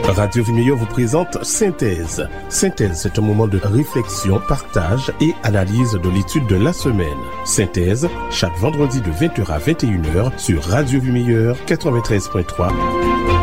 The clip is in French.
Radio Vie Meilleure vous présente Synthèse. Synthèse, c'est un moment de réflexion, partage et analyse de l'étude de la semaine. Synthèse, chaque vendredi de 20h à 21h sur Radio Vie Meilleure 93.3.